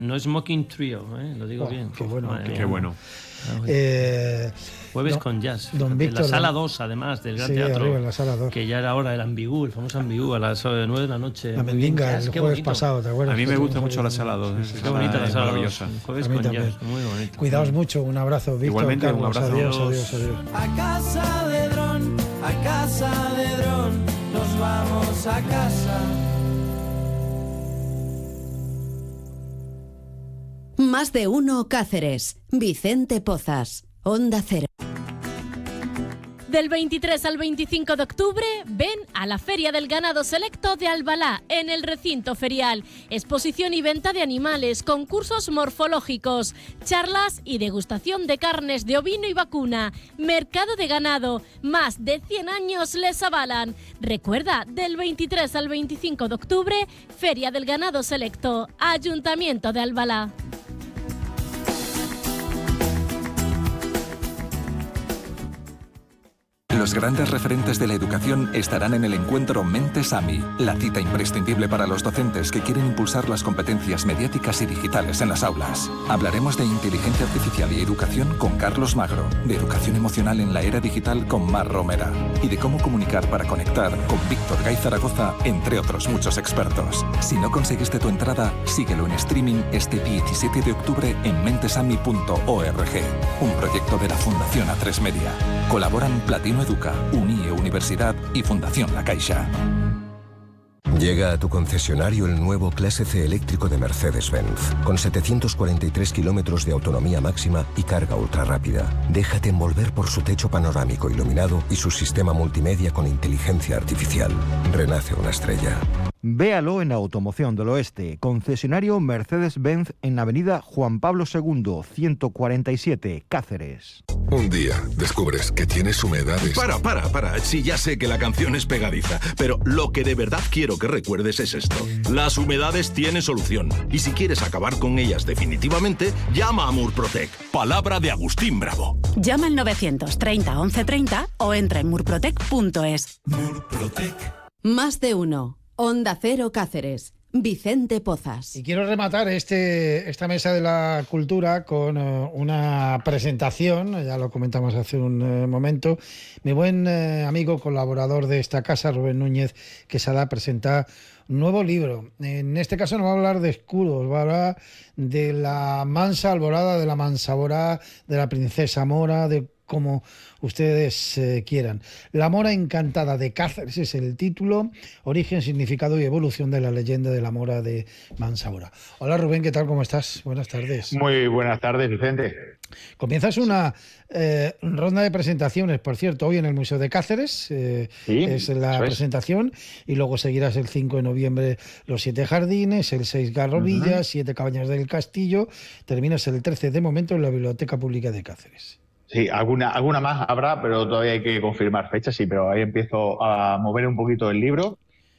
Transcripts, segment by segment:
No Smoking Trio, lo digo bien. Qué bueno. Qué bueno. Jueves con jazz. Don Víctor, la sala 2, además, del Gran Teatro. Arriba en la sala 2. Que ya era hora, el Ambigú, el famoso Ambigú, a las 9 de la noche. La Mendinga, el jueves pasado, ¿te acuerdas? A mí me gusta mucho la sala 2. Qué bonita la sala 2. Maravillosa. Jueves con jazz, muy bonita. Cuidaos mucho, un abrazo, Víctor. Igualmente, Carlos, un abrazo. Adiós. A casa de Dron, nos vamos a casa. Más de uno Cáceres. Vicente Pozas. Onda Cero. Del 23 al 25 de octubre, ven a la Feria del Ganado Selecto de Albalá, en el recinto ferial. Exposición y venta de animales, concursos morfológicos, charlas y degustación de carnes de ovino y vacuna. Mercado de ganado, más de 100 años les avalan. Recuerda, del 23 al 25 de octubre, Feria del Ganado Selecto, Ayuntamiento de Albalá. Los grandes referentes de la educación estarán en el encuentro Mentes AMI, la cita imprescindible para los docentes que quieren impulsar las competencias mediáticas y digitales en las aulas. Hablaremos de inteligencia artificial y educación con Carlos Magro, de educación emocional en la era digital con Mar Romera y de cómo comunicar para conectar con Víctor Gay Zaragoza, entre otros muchos expertos. Si no conseguiste tu entrada, síguelo en streaming este 17 de octubre en mentesami.org, un proyecto de la Fundación A3 Media. Colaboran Platino Educa, UNIE Universidad y Fundación La Caixa. Llega a tu concesionario el nuevo Clase C eléctrico de Mercedes-Benz, con 743 kilómetros de autonomía máxima y carga ultrarrápida. Déjate envolver por su techo panorámico iluminado y su sistema multimedia con inteligencia artificial. Renace una estrella. Véalo en Automoción del Oeste, concesionario Mercedes-Benz en la avenida Juan Pablo II, 147, Cáceres. Un día descubres que tienes humedades... Para. Sí, ya sé que la canción es pegadiza, pero lo que de verdad quiero que recuerdes es esto. Las humedades tienen solución. Y si quieres acabar con ellas definitivamente, llama a Murprotec. Palabra de Agustín Bravo. Llama al 930 1130 o entra en murprotec.es. Murprotec. Más de uno. Onda Cero Cáceres. Vicente Pozas. Y quiero rematar esta mesa de la cultura con una presentación, ya lo comentamos hace un momento. Mi buen amigo, colaborador de esta casa, Rubén Núñez Quesada, presenta un nuevo libro. En este caso no va a hablar de escudos, va a hablar de la mansa alborada, de la mansaborá, de la princesa mora, de como ustedes quieran. La mora encantada de Cáceres es el título, origen, significado y evolución de la leyenda de la mora de Mansaora. Hola Rubén, ¿qué tal? ¿Cómo estás? Buenas tardes. Muy buenas tardes, Vicente. Comienzas una ronda de presentaciones, por cierto, hoy en el Museo de Cáceres, sí, es la presentación, y luego seguirás el 5 de noviembre los 7 jardines, el 6 Garrovillas, 7 Cabañas del Castillo, terminas el 13 de momento en la Biblioteca Pública de Cáceres. Sí, alguna más habrá, pero todavía hay que confirmar fechas, sí, pero ahí empiezo a mover un poquito el libro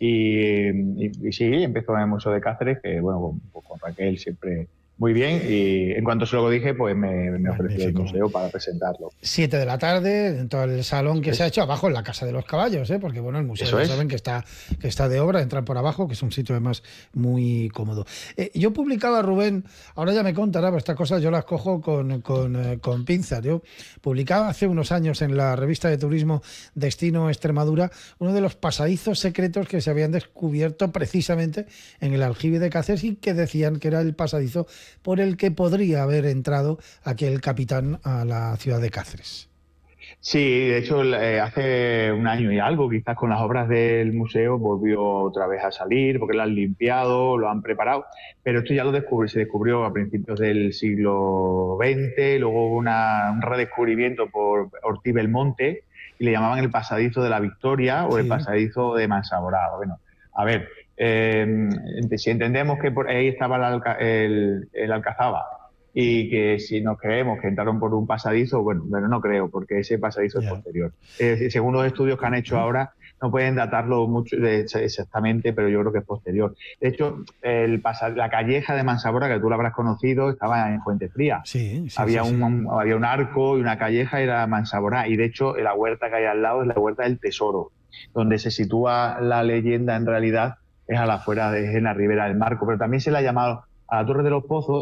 y sí, empiezo en el Museo de Cáceres, que bueno, con Raquel siempre muy bien, y en cuanto se lo dije, pues me ofreció el museo para presentarlo. 7 de la tarde, en todo el salón que se ha hecho abajo en la Casa de los Caballos, porque bueno, el museo ya saben que está de obra, entran por abajo, que es un sitio además muy cómodo. Yo publicaba, Rubén, ahora ya me contará, pero estas cosas yo las cojo con pinzas. Yo publicaba hace unos años en la revista de turismo Destino Extremadura uno de los pasadizos secretos que se habían descubierto precisamente en el aljibe de Cáceres y que decían que era el pasadizo por el que podría haber entrado aquel capitán a la ciudad de Cáceres. Sí, de hecho, hace un año y algo, quizás con las obras del museo, volvió otra vez a salir, porque lo han limpiado, lo han preparado, pero esto ya se descubrió a principios del siglo XX, luego hubo un redescubrimiento por Ortiz Belmonte, y le llamaban el pasadizo de la Victoria o el pasadizo de Mansaborá. Bueno, a ver, si entendemos que por ahí estaba el Alcazaba y que si nos creemos que entraron por un pasadizo, bueno, pero no creo, porque ese pasadizo es posterior. Según los estudios que han hecho ahora, no pueden datarlo mucho exactamente, pero yo creo que es posterior. De hecho, la calleja de Mansaborá, que tú la habrás conocido, estaba en Fuentefría. Había un arco y una calleja, era Mansaborá, y de hecho la huerta que hay al lado es la Huerta del Tesoro, donde se sitúa la leyenda en realidad, es a la afuera, es en la ribera del Marco, pero también se le ha llamado a la Torre de los Pozos